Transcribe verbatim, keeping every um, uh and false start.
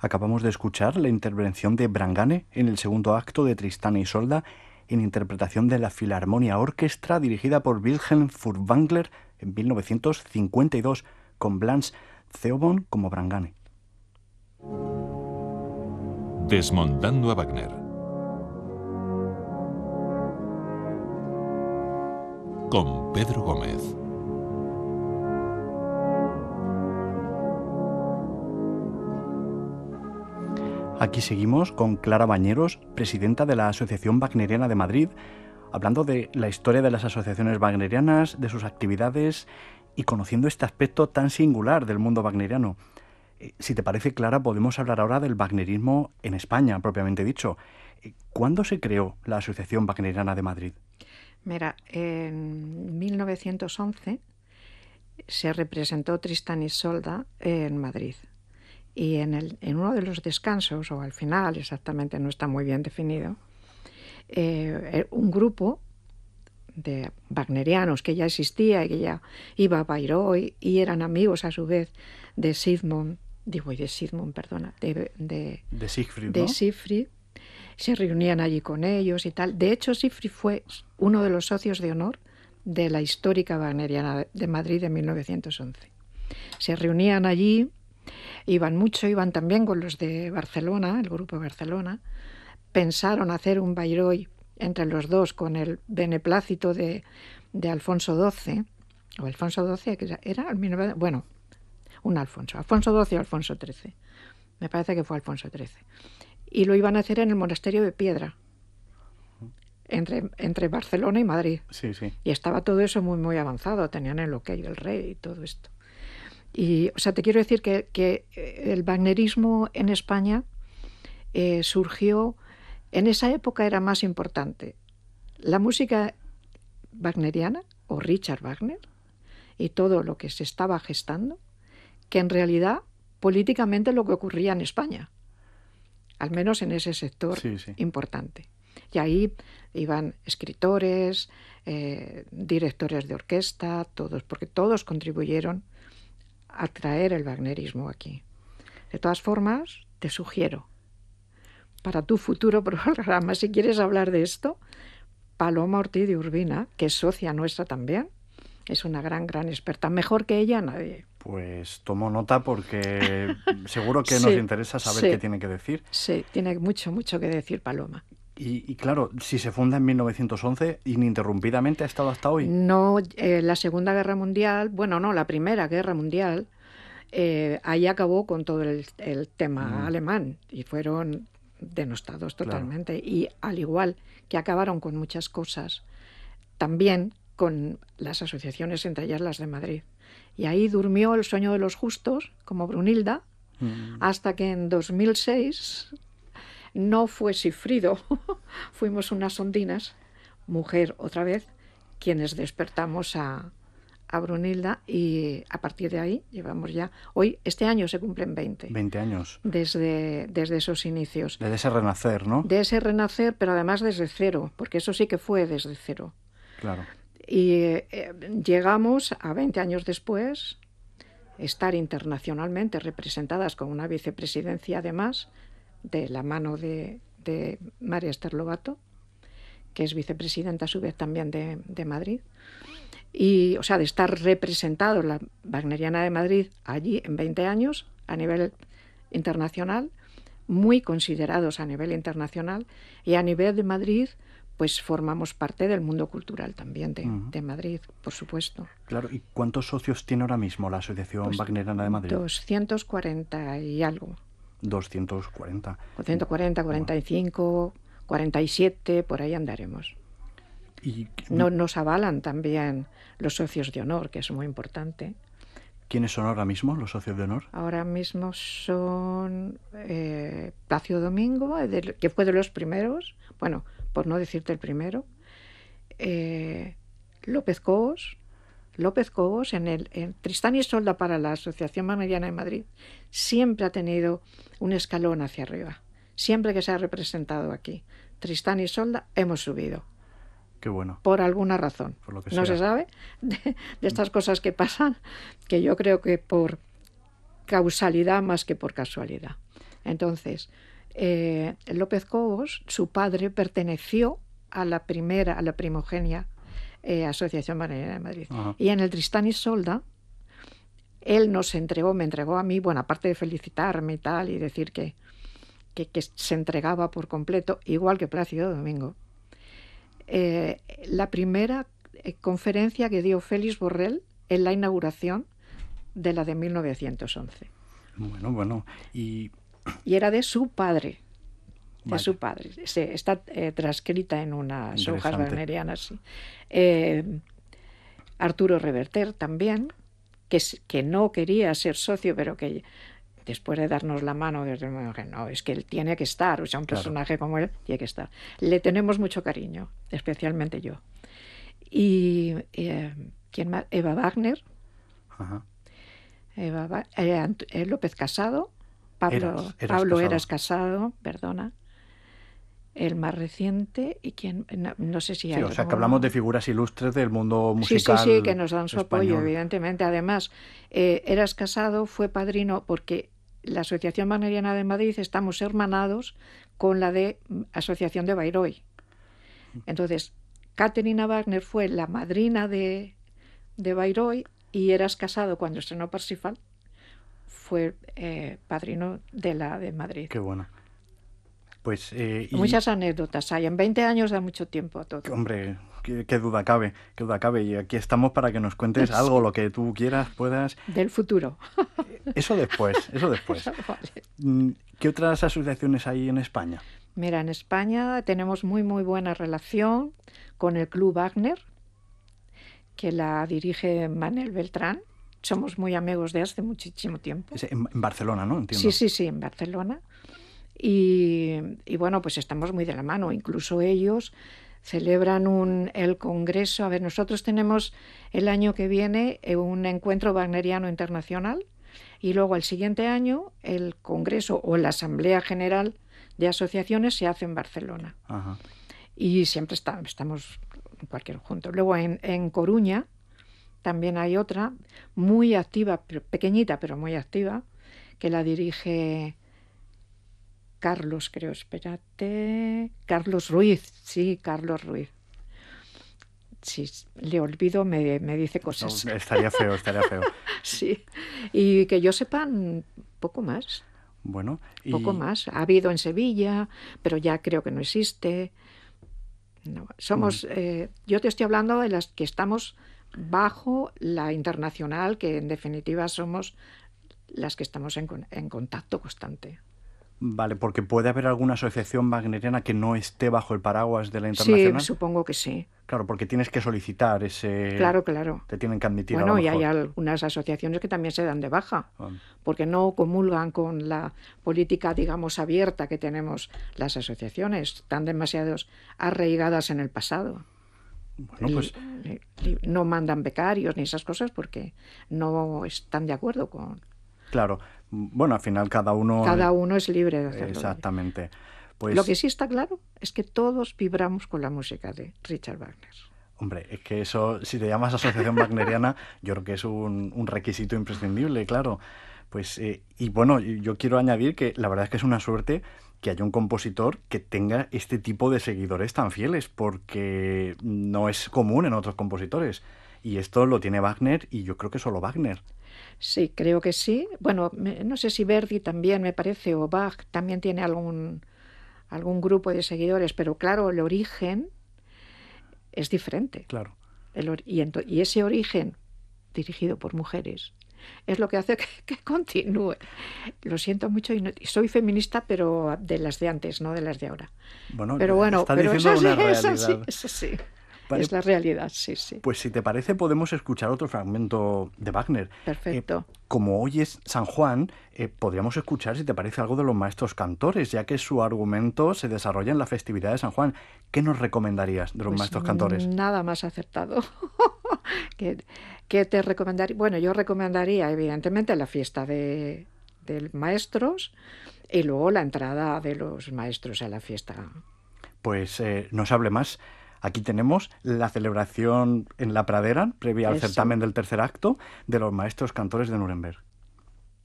Acabamos de escuchar la intervención de Brangane en el segundo acto de Tristán e Isolda, en interpretación de la Filarmonia Orchestra dirigida por Wilhelm Furtwängler en mil novecientos cincuenta y dos, con Blanche Theobald como Brangane. Desmontando a Wagner. Con Pedro Gómez. Aquí seguimos con Clara Bañeros, presidenta de la Asociación Wagneriana de Madrid, hablando de la historia de las asociaciones wagnerianas, de sus actividades y conociendo este aspecto tan singular del mundo wagneriano. Eh, si te parece, Clara, podemos hablar ahora del wagnerismo en España, propiamente dicho. Eh, ¿Cuándo se creó la Asociación Wagneriana de Madrid? Mira, en mil novecientos once se representó Tristán y Isolda en Madrid. Y en, el, en uno de los descansos, o al final, exactamente no está muy bien definido, eh, un grupo de wagnerianos que ya existía y que ya iba a Bayreuth y eran amigos a su vez de Sigmund, digo, de Sigmund, perdona, de, de, de Siegfried, de ¿no? Siegfried, se reunían allí con ellos y tal. De hecho, Siegfried fue uno de los socios de honor de la histórica wagneriana de Madrid de mil novecientos once. Se reunían allí. Iban mucho, iban también con los de Barcelona, el grupo de Barcelona. Pensaron hacer un Bayreuth entre los dos con el beneplácito de, de Alfonso doce, o Alfonso doce, que era, bueno, un Alfonso, Alfonso doce o Alfonso trece. Me parece que fue Alfonso trece. Y lo iban a hacer en el monasterio de Piedra, entre, entre Barcelona y Madrid. Sí, sí. Y estaba todo eso muy, muy avanzado, tenían el ok del rey y todo esto. Y, o sea, te quiero decir que, que el wagnerismo en España eh, surgió, en esa época era más importante la música wagneriana, o Richard Wagner, y todo lo que se estaba gestando, que en realidad políticamente lo que ocurría en España, al menos en ese sector sí, sí. importante. Y ahí iban escritores, eh, directores de orquesta, todos, porque todos contribuyeron a traer el wagnerismo aquí. De todas formas, te sugiero, para tu futuro programa, si quieres hablar de esto, Paloma Ortiz de Urbina, que es socia nuestra también, es una gran, gran experta. Mejor que ella, nadie. Pues tomo nota porque seguro que sí, nos interesa saber sí, qué tiene que decir. Sí, tiene mucho, mucho que decir Paloma. Y, y claro, si se funda en mil novecientos once, ininterrumpidamente ha estado hasta hoy. No, eh, la Segunda Guerra Mundial, bueno, no, la Primera Guerra Mundial, eh, ahí acabó con todo el, el tema mm. alemán y fueron denostados totalmente. Claro. Y al igual que acabaron con muchas cosas, también con las asociaciones, entre ellas las de Madrid. Y ahí durmió el sueño de los justos, como Brunilda, mm. hasta que en dos mil seis... no fue Sigfrido, fuimos unas ondinas, mujer otra vez, quienes despertamos a, a Brunilda y a partir de ahí llevamos ya, hoy, este año se cumplen veinte. veinte años. Desde, desde esos inicios. Desde ese renacer, ¿no? De ese renacer, pero además desde cero, porque eso sí que fue desde cero. Claro. Y eh, llegamos a veinte años después, estar internacionalmente representadas con una vicepresidencia además, de la mano de, de María Esther Lobato, que es vicepresidenta a su vez también de, de Madrid, y, o sea, de estar representado la Wagneriana de Madrid allí en veinte años a nivel internacional, muy considerados a nivel internacional, y a nivel de Madrid, pues formamos parte del mundo cultural también de, uh-huh. de Madrid, por supuesto. Claro, ¿y cuántos socios tiene ahora mismo la Asociación pues Wagneriana de Madrid? doscientos cuarenta y algo. doscientos cuarenta. doscientos cuarenta, cuarenta y cinco, cuarenta y siete, por ahí andaremos. Y no, nos avalan también los socios de honor, que es muy importante. ¿Quiénes son ahora mismo los socios de honor? Ahora mismo son eh, Plácido Domingo, de, que fue de los primeros, bueno, por no decirte el primero, eh, López Cobos, López Cobos en el en Tristán y Isolda para la Asociación Wagneriana de Madrid siempre ha tenido un escalón hacia arriba. Siempre que se ha representado aquí Tristán y Isolda hemos subido. Qué bueno. Por alguna razón. Por lo que no sea. se sabe de, de estas cosas que pasan, que yo creo que por causalidad más que por casualidad. Entonces, eh, López Cobos, su padre, perteneció a la primera, a la primogenia eh, Asociación Wagneriana de Madrid. Ajá. Y en el Tristán y Isolda, él nos entregó, me entregó a mí, bueno, aparte de felicitarme y tal, y decir que, que, que se entregaba por completo, igual que Plácido Domingo, eh, la primera eh, conferencia que dio Félix Borrell en la inauguración de la de mil novecientos once. Bueno, bueno, y... Y era de su padre, de Vale. su padre. Se, está eh, transcrita en unas hojas Interesante. wagnerianas. Sí. Eh, Arturo Reverter también, que, que no quería ser socio, pero que después de darnos la mano, desde luego que no, es que él tiene que estar, o sea, un Claro. personaje como él tiene que estar. Le tenemos mucho cariño, especialmente yo. Y eh, ¿quién más? Eva Wagner, Ajá. Eva, Wa- eh, Ant- eh, López Casado, Pablo Eras, Eras Pablo Casado. Eras Casado, perdona. El más reciente y quién, no, no sé si Sí, hay o sea, que alguno. hablamos de figuras ilustres del mundo Sí, musical sí, sí, que nos dan su apoyo, español. evidentemente. Además, eh, Eras Casado fue padrino porque la Asociación Wagneriana de Madrid estamos hermanados con la de mm, Asociación de Bayreuth. Entonces, Caterina Wagner fue la madrina de, de Bayreuth y Eras Casado, cuando estrenó Parsifal, fue eh, padrino de la de Madrid. Qué bueno. Pues, eh, y, Muchas anécdotas hay. En veinte años da mucho tiempo a todo. hombre, qué, qué duda cabe, qué duda cabe. Y aquí estamos para que nos cuentes Sí. algo, lo que tú quieras, puedas. Del futuro. Eso después, eso después. Vale. Mm, ¿Qué otras asociaciones hay en España? Mira, en España tenemos muy, muy buena relación con el Club Wagner, que la dirige Manel Beltrán. Somos muy amigos de hace muchísimo tiempo. Es en, en Barcelona, ¿no? Entiendo. Sí, sí, sí, en Barcelona. Y, y bueno, pues estamos muy de la mano. Incluso ellos celebran un, el congreso. A ver, nosotros tenemos el año que viene eh, un encuentro wagneriano internacional y luego el siguiente año el congreso o la asamblea general de asociaciones se hace en Barcelona. Ajá. Y siempre está, estamos en cualquier junto. Luego en, en Coruña también hay otra muy activa, pero pequeñita, pero muy activa, que la dirige Carlos, creo, espérate, Carlos Ruiz, sí, Carlos Ruiz. Si le olvido, me, me dice cosas. No, estaría feo, estaría feo. Sí, y que yo sepa, poco más. Bueno, y... Poco más. Ha habido en Sevilla, pero ya creo que no existe. No, somos, mm. eh, yo te estoy hablando de las que estamos bajo la internacional, que en definitiva somos las que estamos en, en contacto constante. Vale, porque puede haber alguna asociación wagneriana que no esté bajo el paraguas de la internacional. Sí, supongo que sí. Claro, porque tienes que solicitar ese... Claro, claro. Te tienen que admitir bueno, a lo y mejor. hay algunas asociaciones que también se dan de baja, Ah. porque no comulgan con la política, digamos, abierta que tenemos las asociaciones. Están demasiado arraigadas en el pasado. Bueno, pues... Y, y no mandan becarios ni esas cosas porque no están de acuerdo con... Claro. Bueno, al final cada uno... Cada uno es libre de hacerlo. Exactamente. Pues... Lo que sí está claro es que todos vibramos con la música de Richard Wagner. Hombre, es que eso, si te llamas Asociación Wagneriana, yo creo que es un, un requisito imprescindible, claro. Pues, eh, y bueno, yo quiero añadir que la verdad es que es una suerte que haya un compositor que tenga este tipo de seguidores tan fieles, porque no es común en otros compositores. Y esto lo tiene Wagner y yo creo que solo Wagner. Sí, creo que sí. Bueno, me, no sé si Verdi también, me parece, o Bach también tiene algún, algún grupo de seguidores, pero claro, el origen es diferente. Claro. El, y, ento, y ese origen, dirigido por mujeres, es lo que hace que, que continúe. Lo siento mucho y, no, y soy feminista, pero de las de antes, no de las de ahora. Bueno, pero bueno, está pero diciendo eso, una sí, realidad. Eso sí, eso sí. Vale. Es la realidad, sí, sí. Pues si te parece, podemos escuchar otro fragmento de Wagner. Perfecto. Eh, como hoy es San Juan, eh, podríamos escuchar, si te parece, algo de los maestros cantores, ya que su argumento se desarrolla en la festividad de San Juan. ¿Qué nos recomendarías de los pues maestros cantores? Nada más acertado. ¿Qué, ¿Qué te recomendaría? Bueno, yo recomendaría, evidentemente, la fiesta de, de maestros y luego la entrada de los maestros a la fiesta. Pues eh, no se hable más. Aquí tenemos la celebración en la pradera, previa al Eso. certamen del tercer acto, de los maestros cantores de Nuremberg.